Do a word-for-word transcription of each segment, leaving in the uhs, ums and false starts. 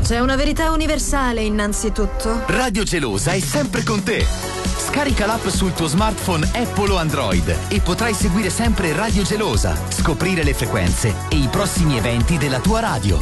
C'è una verità universale innanzitutto. Radio Gelosa è sempre con te. Scarica l'app sul tuo smartphone Apple o Android e potrai seguire sempre Radio Gelosa, scoprire le frequenze e i prossimi eventi della tua radio.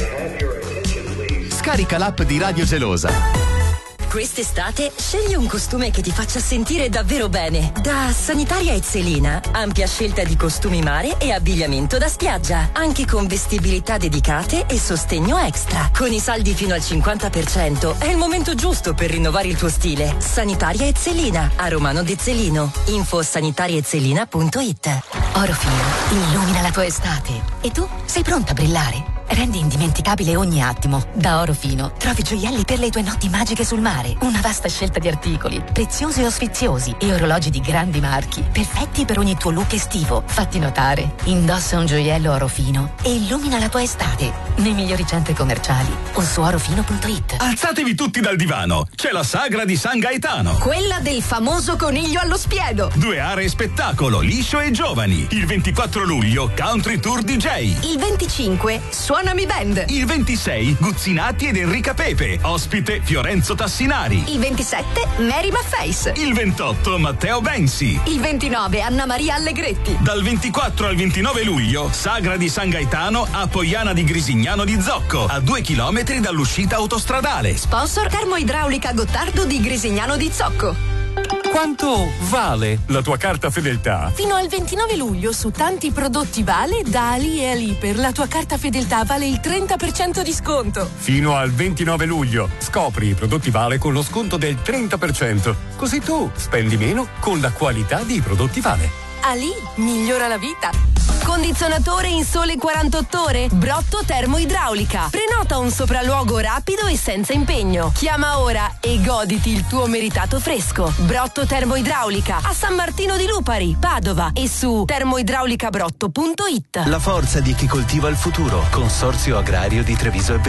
Scarica l'app di Radio Gelosa. Quest'estate scegli un costume che ti faccia sentire davvero bene. Da Sanitaria Ezzelina, ampia scelta di costumi mare e abbigliamento da spiaggia, anche con vestibilità dedicate e sostegno extra. Con i saldi fino al cinquanta per cento è il momento giusto per rinnovare il tuo stile. Sanitaria Ezzelina, a Romano d'Ezzelino. Info sanitariaezzelina punto it. Orofino illumina la tua estate. E tu sei pronta a brillare? Rendi indimenticabile ogni attimo. Da Orofino trovi gioielli per le tue notti magiche sul mare. Una vasta scelta di articoli, preziosi o sfiziosi, e orologi di grandi marchi, perfetti per ogni tuo look estivo. Fatti notare. Indossa un gioiello Orofino e illumina la tua estate nei migliori centri commerciali o su orofino punto it. Alzatevi tutti dal divano. C'è la sagra di San Gaetano. Quella del famoso coniglio allo spiedo. Due aree spettacolo, liscio e giovani. Il ventiquattro luglio, Country Tour D J. Il venticinque, Suonami Band. Il ventisei, Guzzinatti ed Enrica Pepe. Ospite Fiorenzo Tassinari. Il ventisette, Mary Maface. Il ventotto, Matteo Bensi. Il ventinove, Anna Maria Allegretti. Dal ventiquattro al ventinove luglio, sagra di San Gaetano a Poiana di Grisignano di Zocco, a due chilometri dall'uscita autostradale. Sponsor Termoidraulica Gottardo di Grisignano di Zocco. Quanto vale la tua carta fedeltà? Fino al ventinove luglio su tanti prodotti Vale, da Ali e Ali per la tua carta fedeltà vale il trenta per cento di sconto. Fino al ventinove luglio scopri i prodotti Vale con lo sconto del trenta per cento. Così tu spendi meno con la qualità dei prodotti Vale. Ali migliora la vita. Condizionatore in sole quarantotto ore? Brotto Termoidraulica. Prenota un sopralluogo rapido e senza impegno. Chiama ora e goditi il tuo meritato fresco. Brotto Termoidraulica a San Martino di Lupari, Padova, e su termoidraulicabrotto punto it. La forza di chi coltiva il futuro. Consorzio Agrario di Treviso e